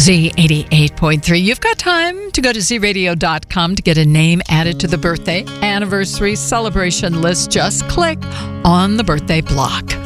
Z88.3. You've got time to go to zradio.com to get a name added to the birthday, anniversary, celebration list. Just click on the birthday block.